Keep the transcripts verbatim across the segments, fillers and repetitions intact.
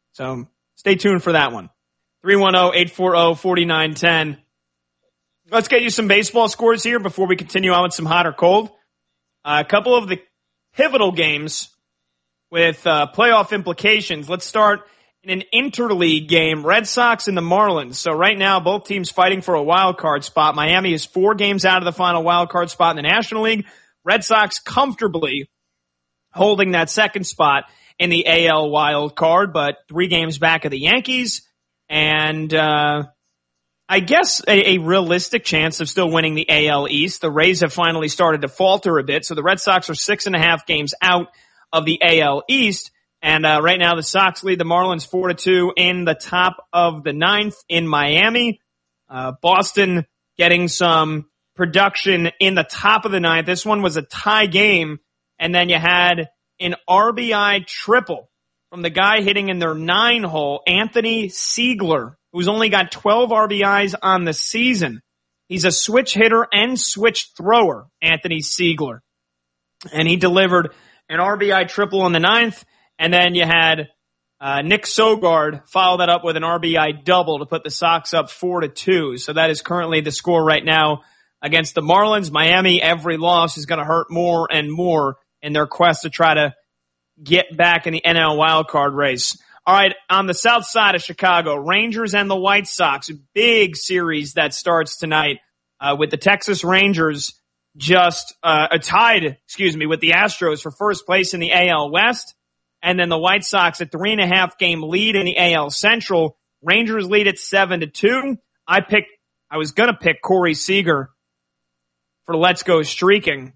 So stay tuned for that one. three one zero, eight four zero, four nine one zero. Let's get you some baseball scores here before we continue on with some hot or cold. Uh, a couple of the pivotal games with uh, playoff implications. Let's start in an interleague game, Red Sox and the Marlins. So right now, both teams fighting for a wild card spot. Miami is four games out of the final wild card spot in the National League. Red Sox comfortably holding that second spot in the A L wild card, but three games back of the Yankees. And uh I guess a, a realistic chance of still winning the A L East. The Rays have finally started to falter a bit, so the Red Sox are six and a half games out of the A L East. And uh, right now, the Sox lead the Marlins four to two in the top of the ninth in Miami. Uh, Boston getting some production in the top of the ninth. This one was a tie game, and then you had an R B I triple from the guy hitting in their nine hole, Anthony Siegler, who's only got twelve R B Is on the season. He's a switch hitter and switch thrower, Anthony Siegler. And he delivered an R B I triple in the ninth, and then you had uh, Nick Sogard follow that up with an R B I double to put the Sox up four to two. So that is currently the score right now against the Marlins. Miami, every loss is going to hurt more and more in their quest to try to get back in the N L wildcard race. All right, on the south side of Chicago, Rangers and the White Sox, big series that starts tonight uh, with the Texas Rangers just uh, tied, excuse me, with the Astros for first place in the A L West, and then the White Sox a three and a half game lead in the A L Central. Rangers lead at seven to two. I picked, I was gonna pick Corey Seager for Let's Go Streaking,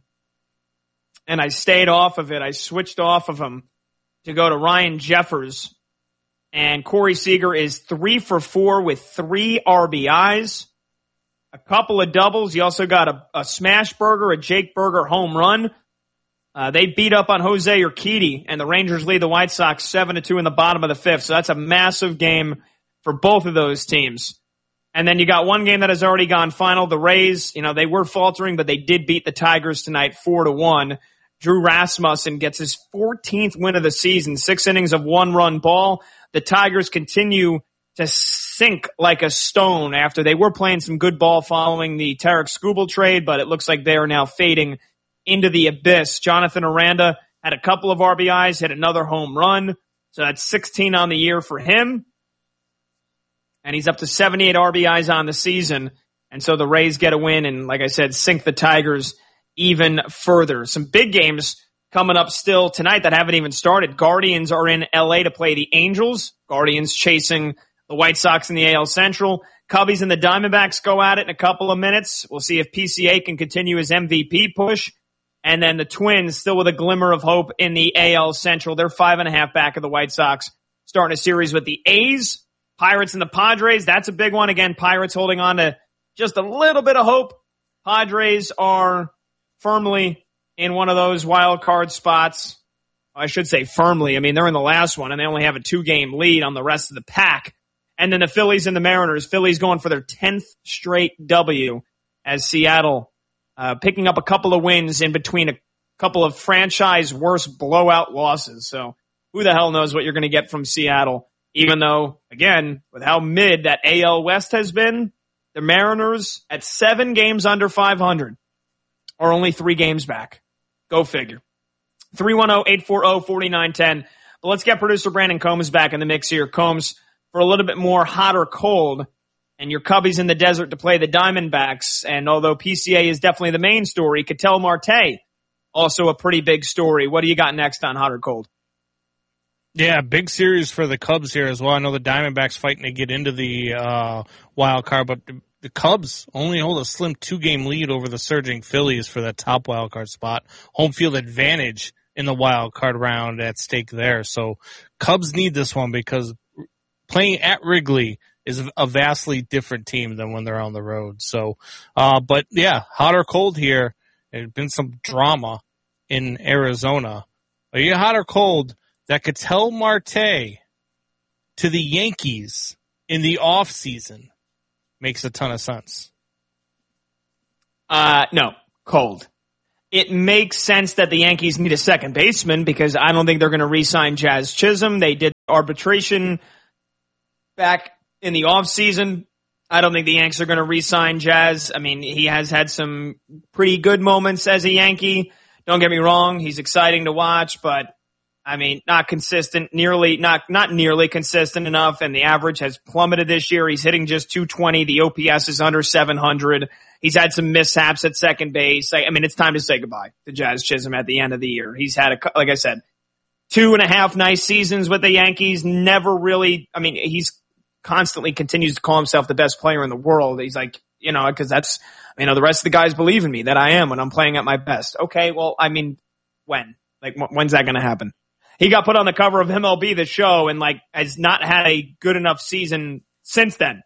and I stayed off of it. I switched off of him to go to Ryan Jeffers. And Corey Seager is three for four with three R B Is, a couple of doubles. He also got a, a smash burger, a Jake Burger home run. Uh, they beat up on Jose Urquidy, and the Rangers lead the White Sox seven to two in the bottom of the fifth. So that's a massive game for both of those teams. And then you got one game that has already gone final. The Rays, you know, they were faltering, but they did beat the Tigers tonight four to one. Drew Rasmussen gets his fourteenth win of the season, six innings of one-run ball. The Tigers continue to sink like a stone after they were playing some good ball following the Tarek Skubal trade, but it looks like they are now fading into the abyss. Jonathan Aranda had a couple of R B Is, hit another home run, so that's sixteen on the year for him. And he's up to seventy-eight R B Is on the season, and so the Rays get a win and, like I said, sink the Tigers even further. Some big games coming up still tonight that haven't even started. Guardians are in L A to play the Angels. Guardians chasing the White Sox in the A L Central. Cubbies and the Diamondbacks go at it in a couple of minutes. We'll see if P C A can continue his M V P push. And then the Twins still with a glimmer of hope in the A L Central. They're five and a half back of the White Sox, starting a series with the A's, Pirates and the Padres. That's a big one. Again, Pirates holding on to just a little bit of hope. Padres are firmly in one of those wild card spots. I should say firmly. I mean, they're in the last one, and they only have a two-game lead on the rest of the pack. And then the Phillies and the Mariners. Phillies going for their tenth straight W as Seattle uh, picking up a couple of wins in between a couple of franchise worst blowout losses. So who the hell knows what you're going to get from Seattle, even though, again, with how mid that A L West has been, the Mariners at seven games under five hundred are only three games back. Go figure. three one zero, eight four zero, four nine one zero. But let's get producer Brandon Combs back in the mix here. Combs, for a little bit more hot or cold, and your Cubbies in the desert to play the Diamondbacks. And although P C A is definitely the main story, Ketel Marte, also a pretty big story. What do you got next on hot or cold? Yeah, big series for the Cubs here as well. I know the Diamondbacks fighting to get into the uh, wild card, but the, the Cubs only hold a slim two-game lead over the surging Phillies for that top wild card spot. Home field advantage in the wild card round at stake there. So Cubs need this one because playing at Wrigley is a vastly different team than when they're on the road. So, uh, but yeah, hot or cold here. There's been some drama in Arizona. Are you hot or cold that Ketel Marte to the Yankees in the off season makes a ton of sense? Uh, no, cold. It makes sense that the Yankees need a second baseman because I don't think they're going to re-sign Jazz Chisholm. They did arbitration back in the offseason. I don't think the Yanks are going to re-sign Jazz. I mean, he has had some pretty good moments as a Yankee. Don't get me wrong. He's exciting to watch, but I mean, not consistent, nearly, not, not nearly consistent enough. And the average has plummeted this year. He's hitting just two twenty. The O P S is under seven hundred. He's had some mishaps at second base. I, I mean, it's time to say goodbye to Jazz Chisholm at the end of the year. He's had, a, like I said, two and a half nice seasons with the Yankees. Never really, I mean, he's constantly continues to call himself the best player in the world. He's like, you know, because that's, you know, the rest of the guys believe in me that I am when I'm playing at my best. Okay, well, I mean, when? Like, when's that going to happen? He got put on the cover of M L B The Show and, like, has not had a good enough season since then.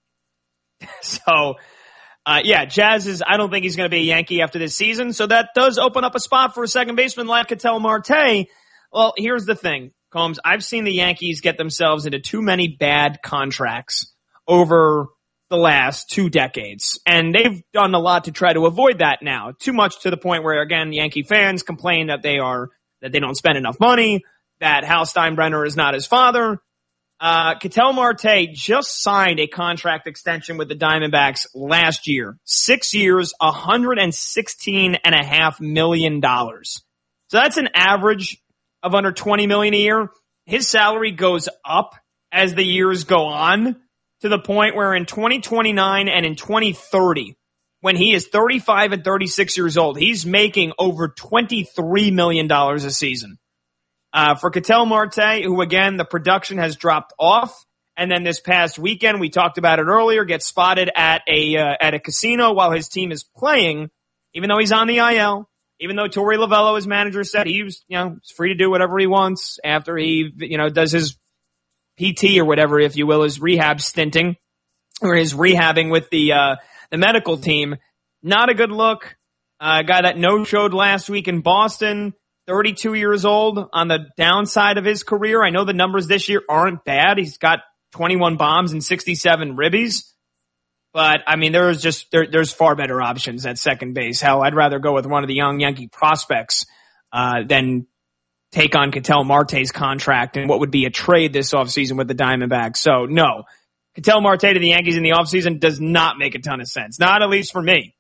so, uh, yeah, Jazz is, I don't think he's going to be a Yankee after this season. So that does open up a spot for a second baseman like Ketel Marte. Well, here's the thing, Combs. I've seen the Yankees get themselves into too many bad contracts over the last two decades. And they've done a lot to try to avoid that now. Too much to the point where, again, Yankee fans complain that they are, that they don't spend enough money, that Hal Steinbrenner is not his father. Uh, Ketel Marte just signed a contract extension with the Diamondbacks last year. Six years, one hundred sixteen and a half million dollars. So that's an average of under twenty million dollars a year. His salary goes up as the years go on to the point where in twenty twenty-nine and in twenty thirty, when he is thirty-five and thirty-six years old, he's making over twenty-three million dollars a season. Uh, for Ketel Marte, who again, the production has dropped off. And then this past weekend, we talked about it earlier, gets spotted at a, uh, at a casino while his team is playing, even though he's on the I L, even though Torey Lovello, his manager, said he was, you know, free to do whatever he wants after he, you know, does his P T or whatever, if you will, his rehab stinting or his rehabbing with the, uh, the medical team. Not a good look. A uh, guy that no-showed last week in Boston, thirty-two years old, on the downside of his career. I know the numbers this year aren't bad. He's got twenty-one bombs and sixty-seven ribbies. But, I mean, there's just, there, there's far better options at second base. Hell, I'd rather go with one of the young Yankee prospects, uh, than take on Ketel Marte's contract and what would be a trade this offseason with the Diamondbacks. So, no. Ketel Marte to the Yankees in the offseason does not make a ton of sense. Not at least for me.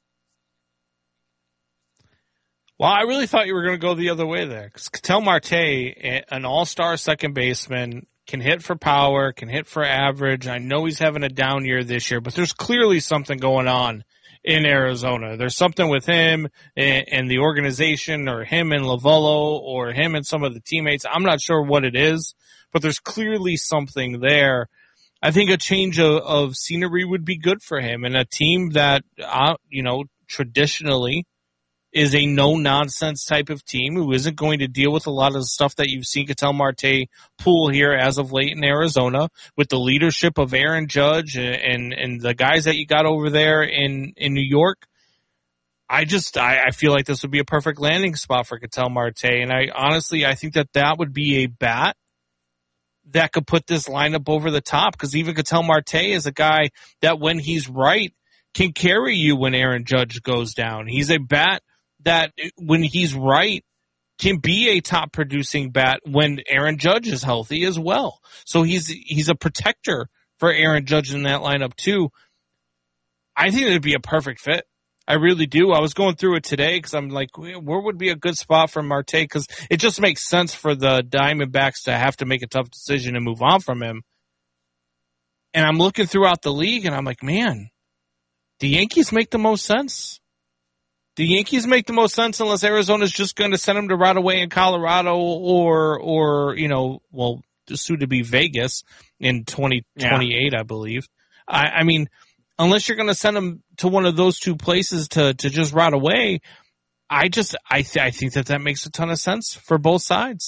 Well, I really thought you were going to go the other way there. Because Ketel Marte, an all-star second baseman, can hit for power, can hit for average. I know he's having a down year this year, but there's clearly something going on in Arizona. There's something with him and, and the organization, or him and Lovello, or him and some of the teammates. I'm not sure what it is, but there's clearly something there. I think a change of, of scenery would be good for him, and a team that, uh, you know, traditionally is a no-nonsense type of team who isn't going to deal with a lot of the stuff that you've seen Ketel Marte pull here as of late in Arizona, with the leadership of Aaron Judge and, and, and the guys that you got over there in, in New York. I just, I, I feel like this would be a perfect landing spot for Ketel Marte. And I honestly, I think that that would be a bat that could put this lineup over the top, because even Ketel Marte is a guy that, when he's right, can carry you when Aaron Judge goes down. He's a bat that, when he's right, can be a top producing bat when Aaron Judge is healthy as well. So he's he's a protector for Aaron Judge in that lineup too. I think it would be a perfect fit. I really do. I was going through it today because I'm like, where would be a good spot for Marte? Because it just makes sense for the Diamondbacks to have to make a tough decision and move on from him. And I'm looking throughout the league and I'm like, man, the Yankees make the most sense. The Yankees make the most sense unless Arizona's just going to send him to right away in Colorado or, or, you know, well, soon to be Vegas in twenty twenty-eight, yeah. I believe. I, I mean, unless you're going to send him to one of those two places to, to just right away, I just, I, th- I think that that makes a ton of sense for both sides.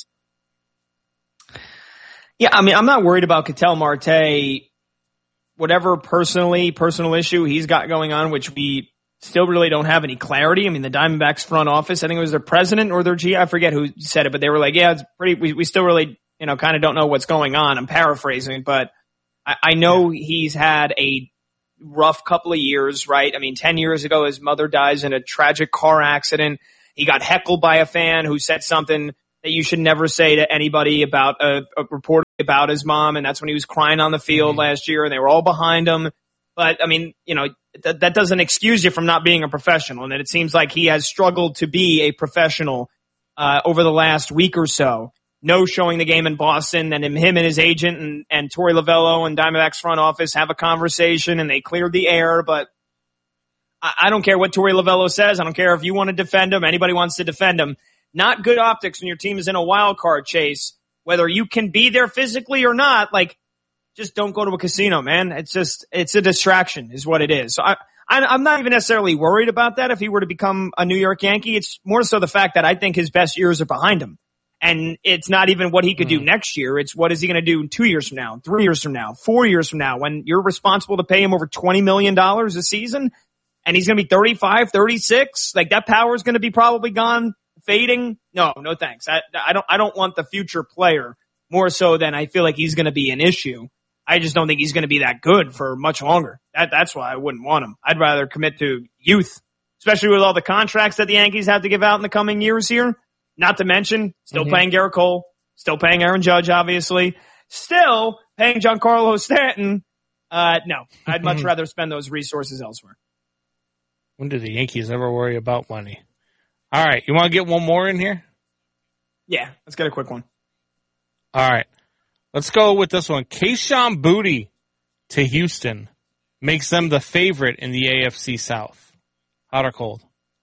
Yeah. I mean, I'm not worried about Ketel Marte, whatever personally, personal issue he's got going on, which we still really don't have any clarity. I mean, the Diamondbacks front office, I think it was their president or their G, I forget who said it, but they were like, yeah, it's pretty, we, we still really, you know, kind of don't know what's going on. I'm paraphrasing, but I, I know he's had a rough couple of years, right? I mean, ten years ago, his mother dies in a tragic car accident. He got heckled by a fan who said something that you should never say to anybody about a, a reporter about his mom, and that's when he was crying on the field mm-hmm. last year, and they were all behind him. But, I mean, you know, th- that doesn't excuse you from not being a professional, and it seems like he has struggled to be a professional uh, over the last week or so. No showing the game in Boston, and him and his agent and, and Torey Lovullo and Diamondbacks front office have a conversation, and they cleared the air, but I, I don't care what Torey Lovullo says. I don't care if you want to defend him, anybody wants to defend him. Not good optics when your team is in a wild card chase, whether you can be there physically or not. Like, just don't go to a casino, man. It's just, it's a distraction is what it is. So I, I, I'm not even necessarily worried about that if he were to become a New York Yankee. It's more so the fact that I think his best years are behind him. And it's not even what he could do next year. It's what is he going to do two years from now, three years from now, four years from now, when you're responsible to pay him over twenty million dollars a season and he's going to be thirty-five, thirty-six. Like, that power is going to be probably gone, fading. No, no thanks. I, I don't, I don't want the future player more so than I feel like he's going to be an issue. I just don't think he's going to be that good for much longer. That, that's why I wouldn't want him. I'd rather commit to youth, especially with all the contracts that the Yankees have to give out in the coming years here. Not to mention, still mm-hmm. paying Garrett Cole, still paying Aaron Judge, obviously, still paying Giancarlo Stanton. Uh, no, I'd much rather spend those resources elsewhere. When do the Yankees ever worry about money? All right, you want to get one more in here? Yeah, let's get a quick one. All right, let's go with this one. Kayshon Boutte to Houston makes them the favorite in the A F C South. Hot or cold?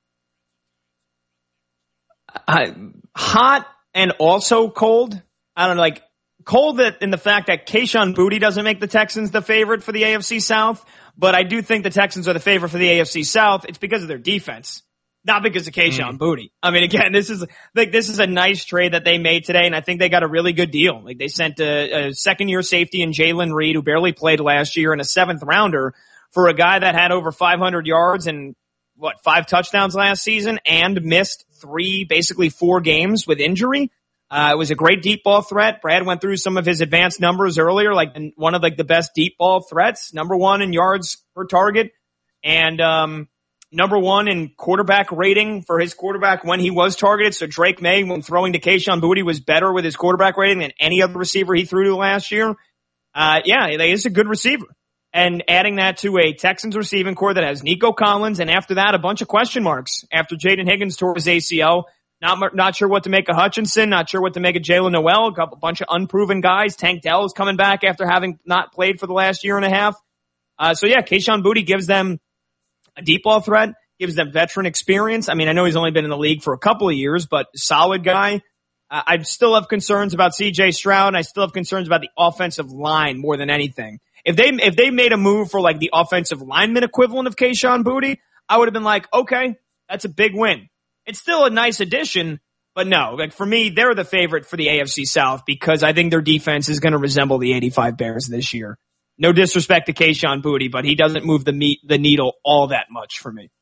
Uh, hot and also cold. I don't know, like cold that in the fact that Kayshon Boutte doesn't make the Texans the favorite for the A F C South, but I do think the Texans are the favorite for the A F C South. It's because of their defense, not because of Kayshon mm. Boutte. I mean, again, this is like this is a nice trade that they made today, and I think they got a really good deal. Like, they sent a, a second-year safety in Jalen Reed, who barely played last year, and a seventh rounder for a guy that had over five hundred yards and what five touchdowns last season and missed three, basically four games with injury. Uh, it was a great deep ball threat. Brad went through some of his advanced numbers earlier, like one of like the best deep ball threats, number one in yards per target, and um, number one in quarterback rating for his quarterback when he was targeted. So Drake May, when throwing to Kayshon Boutte, was better with his quarterback rating than any other receiver he threw to last year. Uh, yeah, he's a good receiver. And adding that to a Texans receiving core that has Nico Collins, and after that, a bunch of question marks. After Jaden Higgins tore his A C L, not not sure what to make of Hutchinson, not sure what to make of Jalen Noel, a couple, bunch of unproven guys. Tank Dell is coming back after having not played for the last year and a half. Uh, so yeah, Kayshon Boutte gives them a deep ball threat, gives them veteran experience. I mean, I know he's only been in the league for a couple of years, but solid guy. Uh, I still have concerns about C J Stroud, and I still have concerns about the offensive line more than anything. If they if they made a move for like the offensive lineman equivalent of Kayshon Boutte, I would have been like, okay, that's a big win. It's still a nice addition, but no, like for me, they're the favorite for the A F C South because I think their defense is going to resemble the eighty-five Bears this year. No disrespect to Kayshon Boutte, but he doesn't move the meat, the needle all that much for me.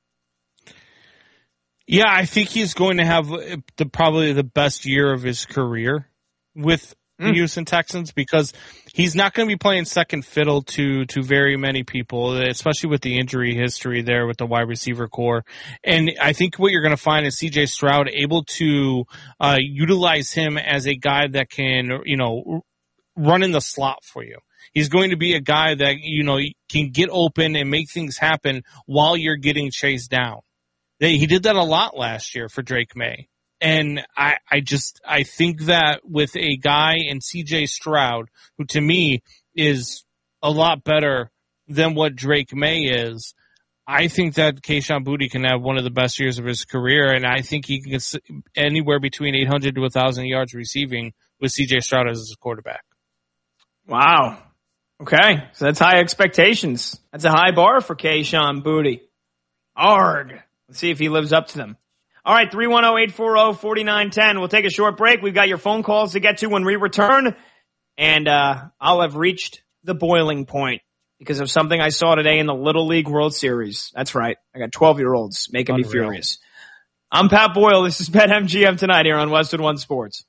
Yeah, I think he's going to have the probably the best year of his career with the Houston Texans because he's not going to be playing second fiddle to to very many people, especially with the injury history there with the wide receiver core. And I think what you're going to find is C J Stroud able to uh, utilize him as a guy that can, you know, run in the slot for you. He's going to be a guy that, you know, can get open and make things happen while you're getting chased down. They, he did that a lot last year for Drake May. And I, I just, I think that with a guy in C J Stroud, who to me is a lot better than what Drake May is, I think that Kayshon Boutte can have one of the best years of his career. And I think he can get anywhere between eight hundred to one thousand yards receiving with C J Stroud as his quarterback. Wow. Okay. So that's high expectations. That's a high bar for Kayshon Boutte. Arg. Let's see if he lives up to them. All right, three one zero, eight four zero, four nine one zero. We'll take a short break. We've got your phone calls to get to when we return. And uh I'll have reached the boiling point because of something I saw today in the Little League World Series. That's right. I got twelve-year-olds making Unreal. me furious. I'm Pat Boyle. This is BetMGM tonight here on Westwood One Sports.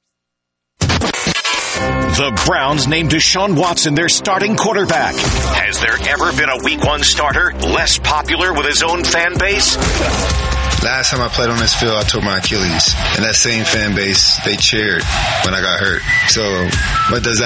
The Browns named Deshaun Watson their starting quarterback. Has there ever been a week one starter less popular with his own fan base? Last time I played on this field, I tore my Achilles. And that same fan base, they cheered when I got hurt. So what does that